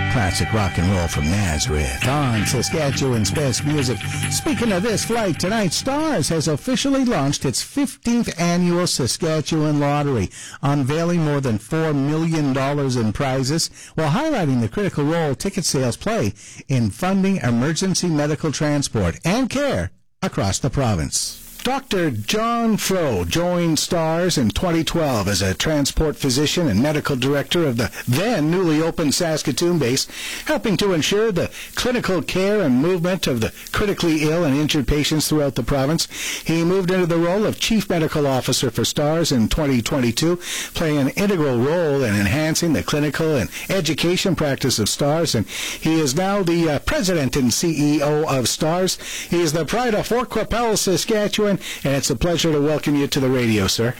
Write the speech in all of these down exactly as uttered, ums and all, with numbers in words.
Classic rock and roll from Nazareth on Saskatchewan's best music. Speaking of this flight tonight, Stars has officially launched its fifteenth annual Saskatchewan Lottery, unveiling more than four million dollars in prizes while highlighting the critical role ticket sales play in funding emergency medical transport and care across the province. Doctor John Fro joined Stars in twenty twelve as a transport physician and medical director of the then newly opened Saskatoon base, helping to ensure the clinical care and movement of the critically ill and injured patients throughout the province. He moved into the role of Chief Medical Officer for Stars in twenty twenty-two, playing an integral role in enhancing the clinical and education practice of Stars, and he is now the uh, President and C E O of Stars. He is the pride of Fort Qu'Appelle, Saskatchewan, and it's a pleasure to welcome you to the radio, sir.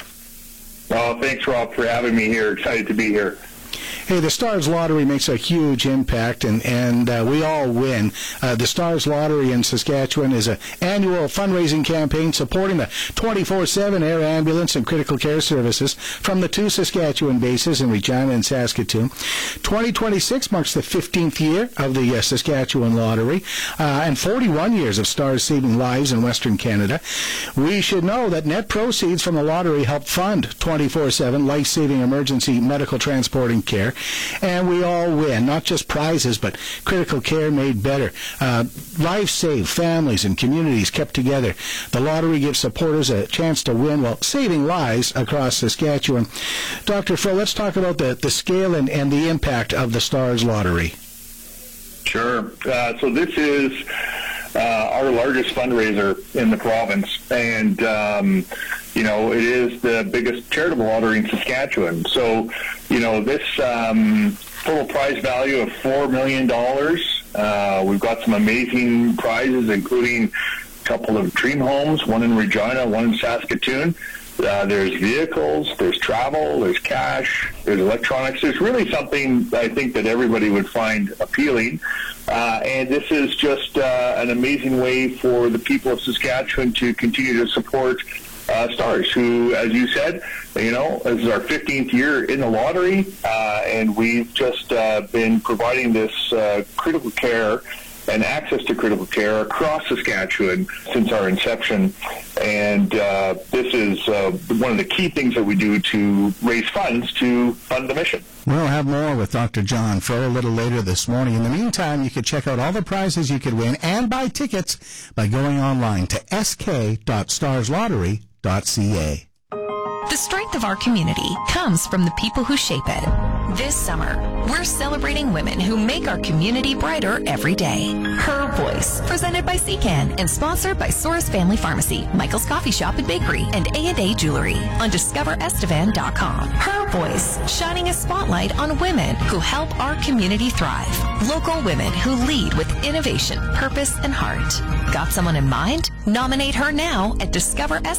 Oh, thanks, Rob, for having me here. Excited to be here. Hey, the Stars Lottery makes a huge impact, and, and uh, we all win. Uh, the Stars Lottery in Saskatchewan is an annual fundraising campaign supporting the twenty-four seven air ambulance and critical care services from the two Saskatchewan bases in Regina and Saskatoon. twenty twenty-six marks the fifteenth year of the uh, Saskatchewan Lottery uh, and forty-one years of Stars saving lives in Western Canada. We should know that net proceeds from the lottery help fund twenty-four seven life-saving emergency medical transport and care. And we all win, not just prizes, but critical care made better. Uh, lives saved, families and communities kept together. The lottery gives supporters a chance to win while saving lives across Saskatchewan. Doctor Fro, let's talk about the, the scale and, and the impact of the Stars Lottery. Sure. Uh, so this is uh, our largest fundraiser in the province, and um, you know, it is the biggest charitable lottery in Saskatchewan. So, you know, this um, total prize value of four million dollars. Uh, we've got some amazing prizes, including a couple of dream homes, one in Regina, one in Saskatoon. Uh, there's vehicles, there's travel, there's cash, there's electronics. There's really something I think that everybody would find appealing. Uh, and this is just uh, an amazing way for the people of Saskatchewan to continue to support Uh, Stars, who, as you said, you know, this is our fifteenth year in the lottery, uh, and we've just uh, been providing this uh, critical care and access to critical care across Saskatchewan since our inception. And uh, this is uh, one of the key things that we do to raise funds to fund the mission. We'll have more with Doctor John Fro a little later this morning. In the meantime, you can check out all the prizes you could win and buy tickets by going online to s k dot stars lottery dot c a. The strength of our community comes from the people who shape it. This summer, we're celebrating women who make our community brighter every day. Her Voice, presented by C C A N and sponsored by Soros Family Pharmacy, Michael's Coffee Shop and Bakery, and A and A Jewelry on discover estevan dot com. Her Voice, shining a spotlight on women who help our community thrive. Local women who lead with innovation, purpose, and heart. Got someone in mind? Nominate her now at discover